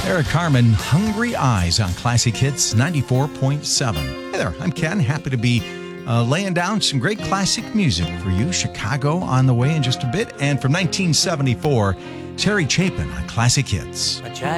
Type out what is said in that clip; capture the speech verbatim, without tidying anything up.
Eric Carmen, Hungry Eyes on Classic Hits ninety-four point seven. Hey there, I'm Ken. Happy to be uh, laying down some great classic music for you. Chicago on the way in just a bit. And from nineteen seventy-four, Terry Chapin on Classic Hits. A